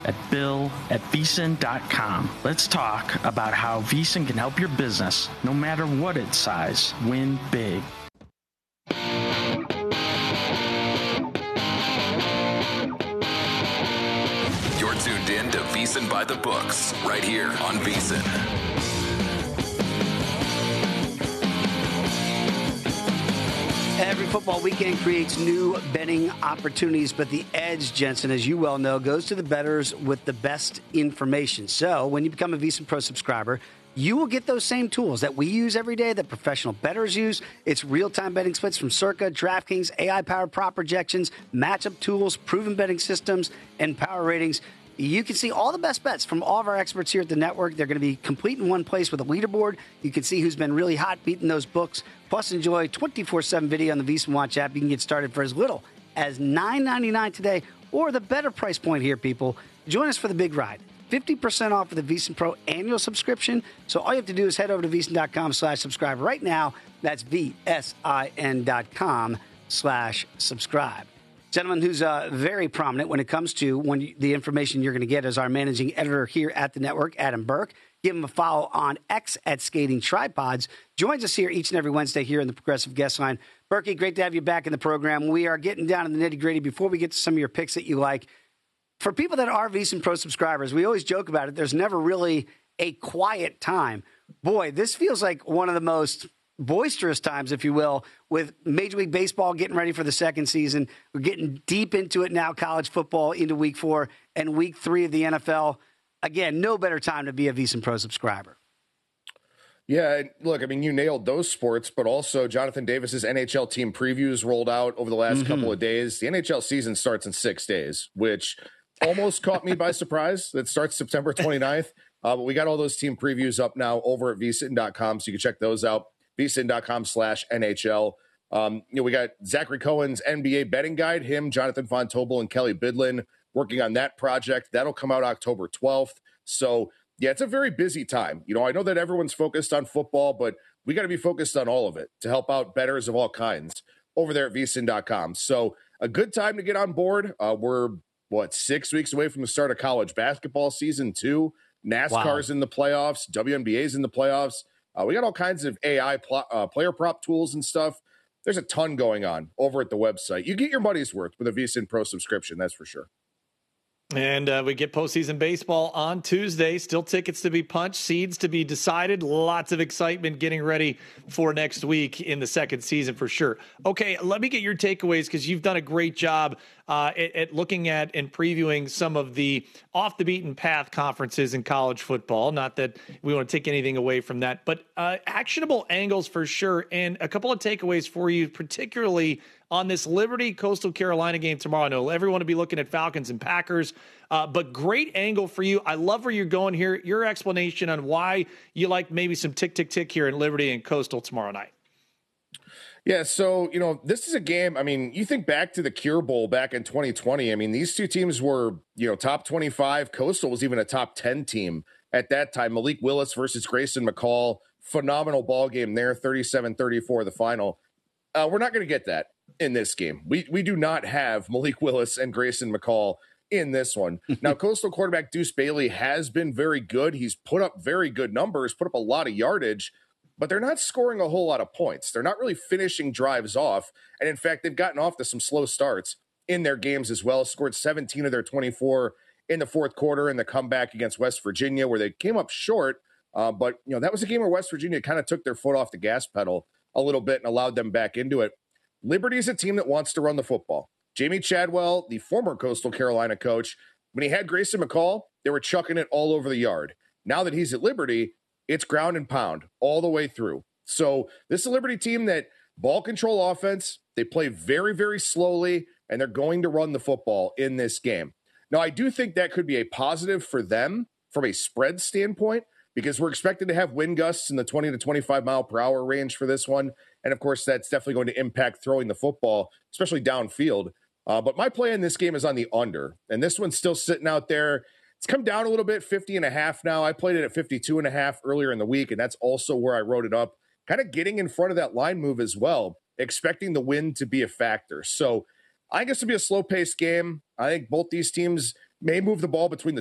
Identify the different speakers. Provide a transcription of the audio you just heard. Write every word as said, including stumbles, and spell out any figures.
Speaker 1: at bill at vsin dot com. Let's talk about how VSiN can help your business, no matter what its size, win big.
Speaker 2: You're tuned in to VSiN by the Books, right here on VSiN.
Speaker 3: Every football weekend creates new betting opportunities, but the edge, Jensen, as you well know, goes to the bettors with the best information. So when you become a VSiN Pro subscriber, you will get those same tools that we use every day, that professional bettors use. It's real-time betting splits from Circa, DraftKings, A I-powered prop projections, matchup tools, proven betting systems, and power ratings. You can see all the best bets from all of our experts here at the network. They're going to be complete in one place with a leaderboard. You can see who's been really hot beating those books. Plus, enjoy twenty-four seven video on the VSiN Watch app. You can get started for as little as nine ninety-nine today, or the better price point here, people. Join us for the big ride. fifty percent off for the VSiN Pro annual subscription. So all you have to do is head over to VSiN dot com slash subscribe right now. That's V S I N dot com slash subscribe. Gentleman who's uh, very prominent when it comes to when you, the information you're going to get is our managing editor here at the network, Adam Burke. Give him a follow on X at Skating Tripods. Joins us here each and every Wednesday here in the Progressive Guest Line. Burkie, great to have you back in the program. We are getting down to the nitty-gritty before we get to some of your picks that you like. For people that are VSiN Pro subscribers, we always joke about it. There's never really a quiet time. Boy, this feels like one of the most boisterous times, if you will, with Major League Baseball getting ready for the second season. We're getting deep into it now, college football into week four and week three of the N F L. Again, no better time to be a VSiN Pro subscriber.
Speaker 4: Yeah, look, I mean, you nailed those sports, but also Jonathan Davis's N H L team previews rolled out over the last mm-hmm. couple of days. The N H L season starts in six days, which almost caught me by surprise. It starts September twenty-ninth, uh, but we got all those team previews up now over at V S I N dot com, so you can check those out. V S I N dot com slash N H L. Um, you know, we got Zachary Cohen's N B A betting guide, him, Jonathan Von Tobel, and Kelly Bidlin working on that project. That'll come out October twelfth. So, yeah, it's a very busy time. You know, I know that everyone's focused on football, but we got to be focused on all of it to help out bettors of all kinds over there at V S I N dot com. So, a good time to get on board. Uh, we're, what, six weeks away from the start of college basketball season, too. NASCAR's wow. in the playoffs. W N B A's in the playoffs. Uh, we got all kinds of A I pl- uh, player prop tools and stuff. There's a ton going on over at the website. You get your money's worth with a VSiN Pro subscription, that's for sure.
Speaker 5: And uh, we get postseason baseball on Tuesday. Still tickets to be punched, seeds to be decided. Lots of excitement getting ready for next week in the second season for sure. Okay, let me get your takeaways because you've done a great job uh, at, at looking at and previewing some of the off the beaten path conferences in college football. Not that we want to take anything away from that, but uh, actionable angles for sure. And a couple of takeaways for you, particularly on this Liberty Coastal Carolina game tomorrow. I know everyone will be looking at Falcons and Packers, uh, but great angle for you. I love where you're going here. Your explanation on why you like maybe some tick, tick, tick here in Liberty and Coastal tomorrow night.
Speaker 4: Yeah, so, you know, this is a game, I mean, you think back to the Cure Bowl back in twenty twenty. I mean, these two teams were, you know, top twenty-five. Coastal was even a top ten team at that time. Malik Willis versus Grayson McCall. Phenomenal ball game there, thirty-seven thirty-four the final. Uh, we're not going to get that in this game. We we do not have Malik Willis and Grayson McCall in this one. Now, Coastal quarterback Deuce Bailey has been very good. He's put up very good numbers, put up a lot of yardage, but they're not scoring a whole lot of points. They're not really finishing drives off. And in fact, they've gotten off to some slow starts in their games as well. Scored seventeen of their twenty-four in the fourth quarter in the comeback against West Virginia, where they came up short. Uh, but, you know, that was a game where West Virginia kind of took their foot off the gas pedal a little bit and allowed them back into it. Liberty is a team that wants to run the football. Jamie Chadwell, the former Coastal Carolina coach, when he had Grayson McCall, they were chucking it all over the yard. Now that he's at Liberty, it's ground and pound all the way through. So this is a Liberty team that ball control offense, they play very, very slowly, and they're going to run the football in this game. Now, I do think that could be a positive for them from a spread standpoint, because we're expected to have wind gusts in the twenty to twenty-five mile per hour range for this one. And of course, that's definitely going to impact throwing the football, especially downfield. Uh, but my play in this game is on the under. And this one's still sitting out there. It's come down a little bit, fifty and a half now. I played it at fifty-two and a half earlier in the week, and that's also where I wrote it up. Kind of getting in front of that line move as well, expecting the wind to be a factor. So I guess it'll be a slow-paced game. I think both these teams may move the ball between the